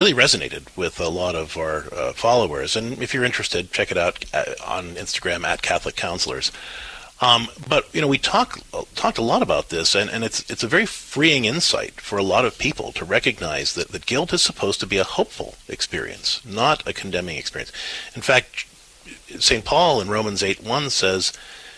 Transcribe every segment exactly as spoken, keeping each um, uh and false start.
really resonated with a lot of our uh, followers. And if you're interested, check it out on Instagram at Catholic Counselors. Um, but, you know, we talk, talked a lot about this, and, and it's it's a very freeing insight for a lot of people to recognize that, that guilt is supposed to be a hopeful experience, not a condemning experience. In fact, Saint Paul in Romans eight one says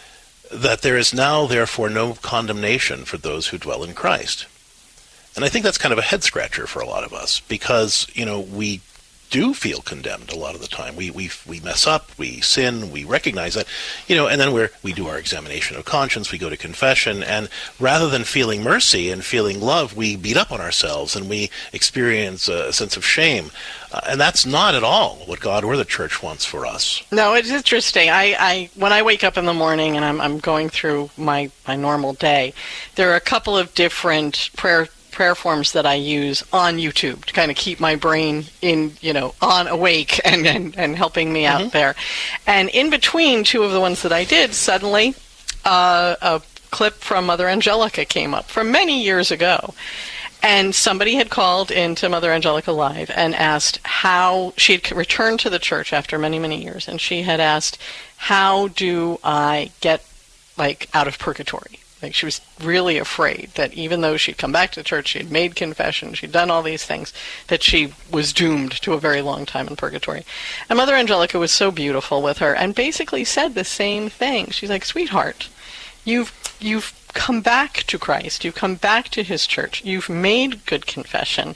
that there is now, therefore, no condemnation for those who dwell in Christ. And I think that's kind of a head-scratcher for a lot of us, because, you know, we do feel condemned a lot of the time. We we we mess up, we sin, we recognize that, you know, and then we're we do our examination of conscience, we go to confession, and rather than feeling mercy and feeling love, we beat up on ourselves and we experience a sense of shame. Uh, and that's not at all what God or the Church wants for us. No, it's interesting. I, I when I wake up in the morning and I'm I'm going through my, my normal day, there are a couple of different prayer prayer forms that I use on YouTube to kind of keep my brain in, you know, on awake and, and, and helping me out mm-hmm. there. And in between two of the ones that I did, suddenly uh, a clip from Mother Angelica came up from many years ago. And somebody had called into Mother Angelica Live and asked how she had returned to the church after many, many years. And she had asked, how do I get, like, out of purgatory? Like, she was really afraid that even though she'd come back to the church, she had made confession, she'd done all these things, that she was doomed to a very long time in purgatory. And Mother Angelica was so beautiful with her and basically said the same thing. She's like, sweetheart, you've you've come back to Christ, you've come back to his church, you've made good confession.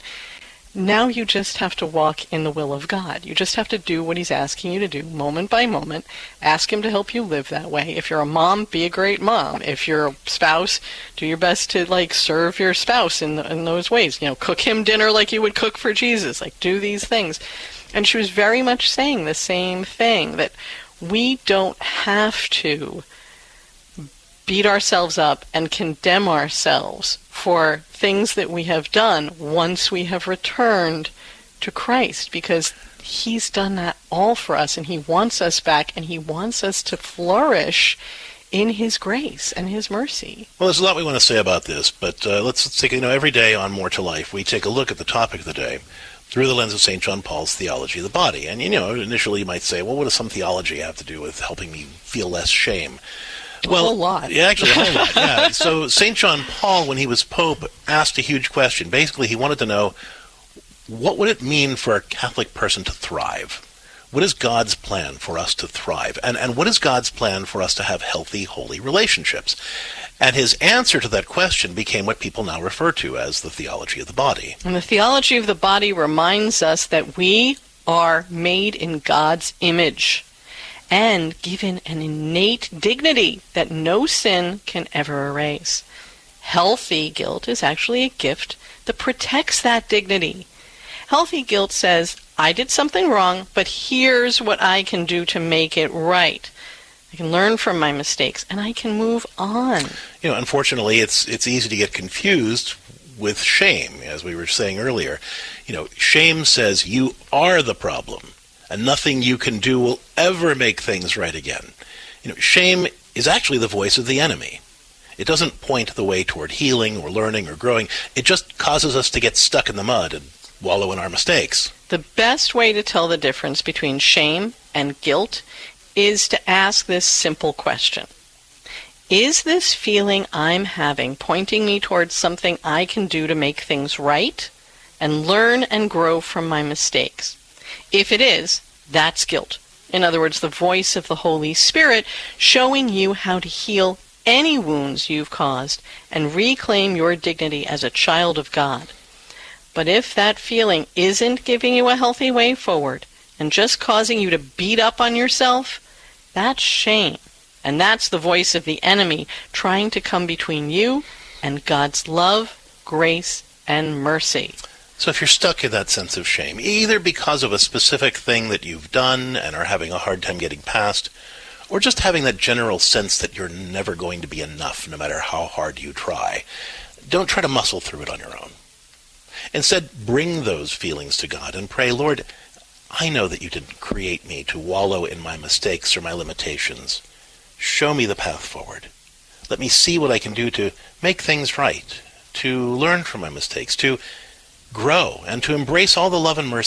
Now you just have to walk in the will of God. You just have to do what he's asking you to do, moment by moment. Ask him to help you live that way. If you're a mom, be a great mom. If you're a spouse, do your best to, like, serve your spouse in, the, in those ways. You know, cook him dinner like you would cook for Jesus. Like, do these things. And she was very much saying the same thing, that we don't have to beat ourselves up and condemn ourselves for things that we have done once we have returned to Christ, because he's done that all for us, and he wants us back, and he wants us to flourish in his grace and his mercy. Well, there's a lot we want to say about this, but uh, let's take, you know, every day on More to Life, we take a look at the topic of the day through the lens of Saint John Paul's theology of the body. And, you know, initially you might say, well, what does some theology have to do with helping me feel less shame? Well, a whole lot. Yeah, actually, a whole lot, yeah. So Saint John Paul, when he was Pope, asked a huge question. Basically, he wanted to know, what would it mean for a Catholic person to thrive? What is God's plan for us to thrive? And, and what is God's plan for us to have healthy, holy relationships? And his answer to that question became what people now refer to as the theology of the body. And the theology of the body reminds us that we are made in God's image and given an innate dignity that no sin can ever erase. Healthy guilt is actually a gift that protects that dignity. Healthy guilt says, I did something wrong, but here's what I can do to make it right. I can learn from my mistakes, and I can move on. You know, unfortunately, it's it's easy to get confused with shame, as we were saying earlier. You know, shame says you are the problem, and nothing you can do will ever make things right again. You know, shame is actually the voice of the enemy. It doesn't point the way toward healing or learning or growing. It just causes us to get stuck in the mud and wallow in our mistakes. The best way to tell the difference between shame and guilt is to ask this simple question. Is this feeling I'm having pointing me towards something I can do to make things right and learn and grow from my mistakes? If it is, that's guilt. In other words, the voice of the Holy Spirit showing you how to heal any wounds you've caused and reclaim your dignity as a child of God. But if that feeling isn't giving you a healthy way forward and just causing you to beat up on yourself, that's shame. And that's the voice of the enemy trying to come between you and God's love, grace, and mercy. So if you're stuck in that sense of shame, either because of a specific thing that you've done and are having a hard time getting past, or just having that general sense that you're never going to be enough no matter how hard you try, don't try to muscle through it on your own. Instead, bring those feelings to God and pray, Lord, I know that you didn't create me to wallow in my mistakes or my limitations. Show me the path forward. Let me see what I can do to make things right, to learn from my mistakes, to grow, and to embrace all the love and mercy